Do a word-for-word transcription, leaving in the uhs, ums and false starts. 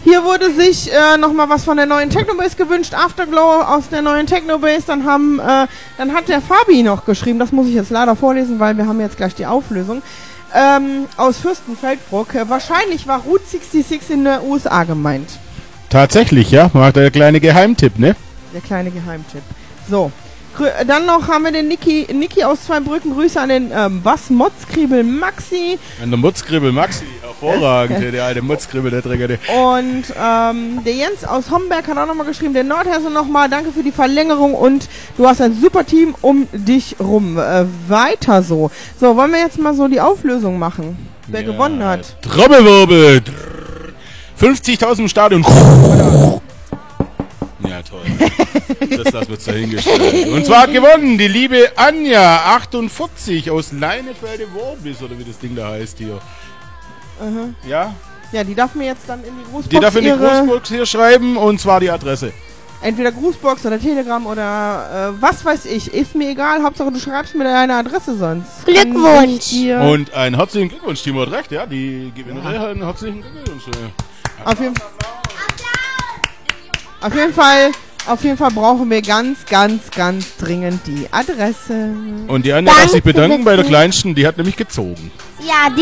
Hier wurde sich äh, nochmal was von der neuen Technobase gewünscht. Afterglow aus der neuen Technobase. Dann haben, äh, dann hat der Fabi noch geschrieben, das muss ich jetzt leider vorlesen, weil wir haben jetzt gleich die Auflösung. Ähm, aus Fürstenfeldbruck. Äh, wahrscheinlich war Route sechsundsechzig in der U S A gemeint. Tatsächlich, ja. Macht der kleine Geheimtipp, ne? Der kleine Geheimtipp. So. Grü- Dann noch haben wir den Niki, Niki aus Zweibrücken. Grüße an den ähm, Was Motzkriebel Maxi. An der Mutzkribbel Maxi. Hervorragend, der alte Mutzkribbel, der Träger. Und ähm, der Jens aus Homberg hat auch nochmal geschrieben, der Nordhesse nochmal, danke für die Verlängerung und du hast ein super Team um dich rum. Äh, weiter so. So, wollen wir jetzt mal so die Auflösung machen, wer Ja, gewonnen hat. Trommelwirbel. fünfzigtausend im Stadion. Ja, toll. Das lassen wir jetzt dahingestellt. Und zwar hat gewonnen die liebe Anja achtundvierzig aus Leinefelde-Worbis, oder wie das Ding da heißt hier. Mhm. Ja? Ja, die darf mir jetzt dann in die Grußbox Die darf in die ihre, Grußbox hier schreiben, und zwar die Adresse. entweder Grußbox oder Telegram oder äh, was weiß ich. Ist mir egal, Hauptsache du schreibst mir deine Adresse sonst. Glückwunsch. Dir Und einen herzlichen Glückwunsch, Timo hat recht, ja, die Gewinnerin hat einen herzlichen Glückwunsch. auf, jeden, auf jeden Fall, auf jeden Fall brauchen wir ganz, ganz, ganz dringend die Adresse. Und die Anja darf sich bedanken bei der Kleinsten, die hat nämlich gezogen. Ja, die